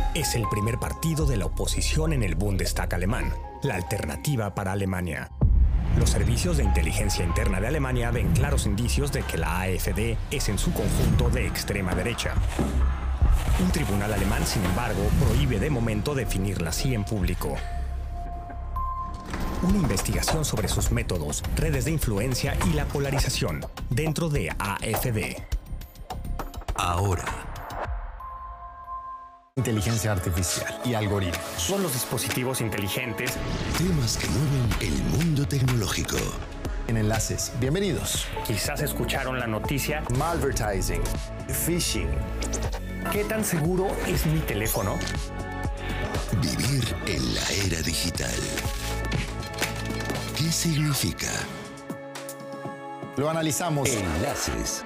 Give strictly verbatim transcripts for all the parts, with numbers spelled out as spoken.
Es el primer partido de la oposición en el Bundestag alemán, la alternativa para Alemania. Los servicios de inteligencia interna de Alemania ven claros indicios de que la AfD es en su conjunto de extrema derecha. Un tribunal alemán, sin embargo, prohíbe de momento definirla así en público. Una investigación sobre sus métodos, redes de influencia y la polarización dentro de AfD. Ahora. Inteligencia artificial y algoritmos. Son los dispositivos inteligentes. Temas que mueven el mundo tecnológico. En enlaces. Bienvenidos. Quizás escucharon la noticia. Malvertising. Phishing. ¿Qué tan seguro es mi teléfono? Vivir en la era digital. ¿Qué significa? Lo analizamos. Enlaces.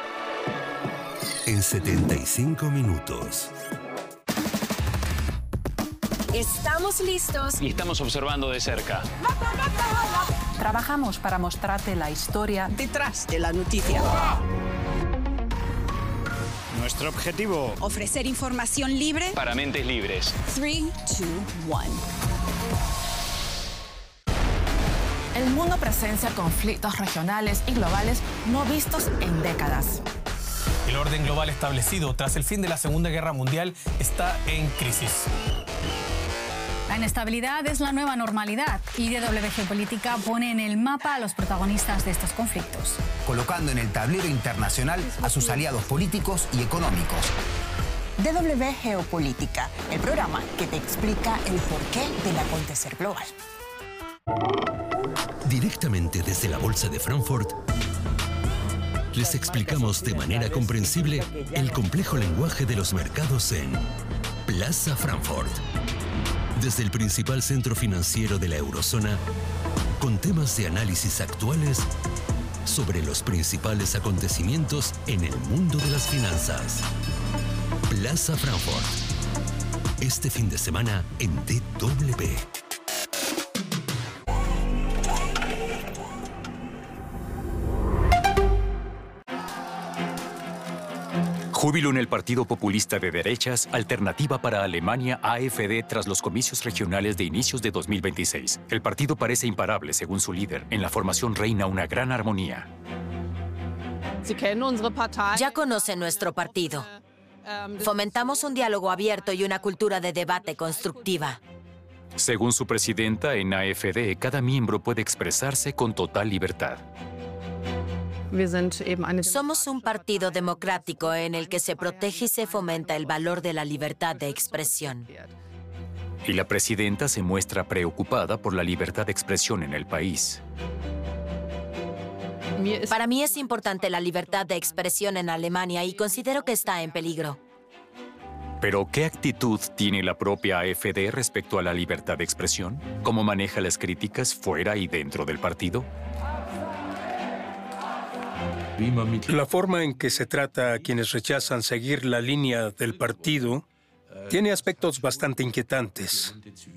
En setenta y cinco minutos. Estamos listos. Y estamos observando de cerca. Trabajamos para mostrarte la historia Detrás de la noticia. Nuestro objetivo: Ofrecer información libre. para mentes libres. tres, dos, uno. El mundo presencia conflictos regionales y globales no vistos en décadas. El orden global establecido tras el fin de la Segunda Guerra Mundial está en crisis. La inestabilidad es la nueva normalidad y D W Geopolítica pone en el mapa a los protagonistas de estos conflictos, colocando en el tablero internacional a sus aliados políticos y económicos. D W Geopolítica, el programa que te explica el porqué del acontecer global. Directamente desde la Bolsa de Frankfurt, les explicamos de manera comprensible el complejo lenguaje de los mercados en Plaza Frankfurt. Desde el principal centro financiero de la eurozona, con temas de análisis actuales sobre los principales acontecimientos en el mundo de las finanzas. Plaza Frankfurt. Este fin de semana en D W. Júbilo en el Partido Populista de Derechas, Alternativa para Alemania AfD tras los comicios regionales de inicios de dos mil veintiséis. El partido parece imparable, según su líder. En la formación reina una gran armonía. Ya conocen nuestro partido. Fomentamos un diálogo abierto y una cultura de debate constructiva. Según su presidenta, en AfD cada miembro puede expresarse con total libertad. Somos un partido democrático en el que se protege y se fomenta el valor de la libertad de expresión. Y la presidenta se muestra preocupada por la libertad de expresión en el país. Para mí es importante la libertad de expresión en Alemania y considero que está en peligro. Pero, ¿qué actitud tiene la propia AfD respecto a la libertad de expresión? ¿Cómo maneja las críticas fuera y dentro del partido? La forma en que se trata a quienes rechazan seguir la línea del partido tiene aspectos bastante inquietantes.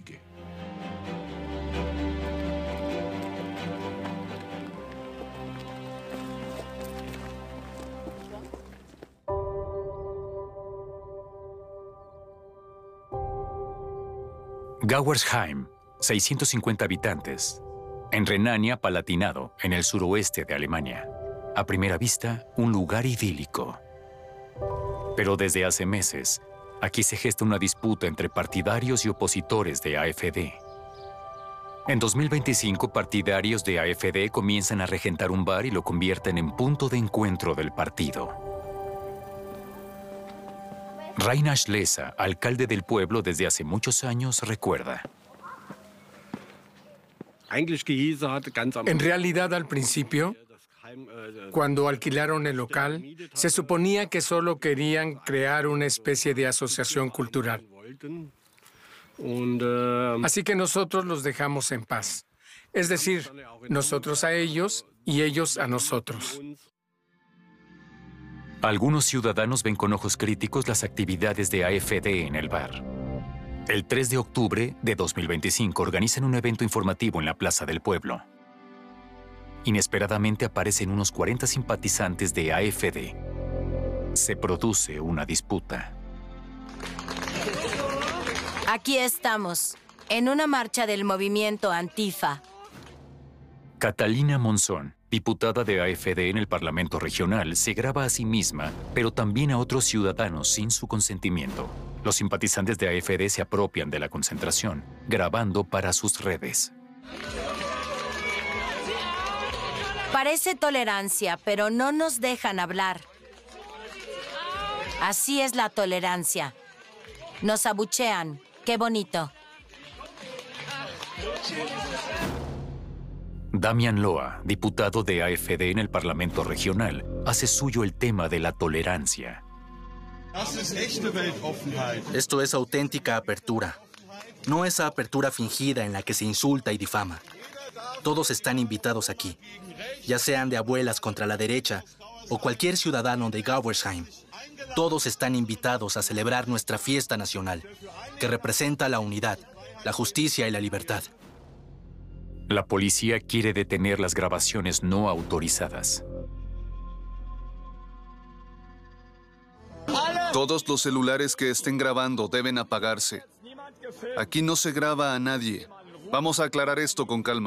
Gauersheim, seiscientos cincuenta habitantes. En Renania-Palatinado, en el suroeste de Alemania. A primera vista, un lugar idílico. Pero desde hace meses, aquí se gesta una disputa entre partidarios y opositores de AfD. En dos mil veinticinco, partidarios de AfD comienzan a regentar un bar y lo convierten en punto de encuentro del partido. Rainer Schlesa, alcalde del pueblo desde hace muchos años, recuerda. En realidad, al principio, cuando alquilaron el local, se suponía que solo querían crear una especie de asociación cultural. Así que nosotros los dejamos en paz. Es decir, nosotros a ellos y ellos a nosotros. Algunos ciudadanos ven con ojos críticos las actividades de AfD en el bar. El tres de octubre de dos mil veinticinco organizan un evento informativo en la Plaza del Pueblo. Inesperadamente aparecen unos cuarenta simpatizantes de AfD. Se produce una disputa. Aquí estamos, en una marcha del movimiento Antifa. Catalina Monzón, diputada de A F D en el Parlamento Regional, se graba a sí misma, pero también a otros ciudadanos sin su consentimiento. Los simpatizantes de A F D se apropian de la concentración, grabando para sus redes. Parece tolerancia, pero no nos dejan hablar. Así es la tolerancia. Nos abuchean. ¡Qué bonito! Damián Loa, diputado de A F D en el Parlamento Regional, hace suyo el tema de la tolerancia. Esto es auténtica apertura. No esa apertura fingida en la que se insulta y difama. Todos están invitados aquí, ya sean de abuelas contra la derecha o cualquier ciudadano de Gauersheim. Todos están invitados a celebrar nuestra fiesta nacional, que representa la unidad, la justicia y la libertad. La policía quiere detener las grabaciones no autorizadas. Todos los celulares que estén grabando deben apagarse. Aquí no se graba a nadie. Vamos a aclarar esto con calma.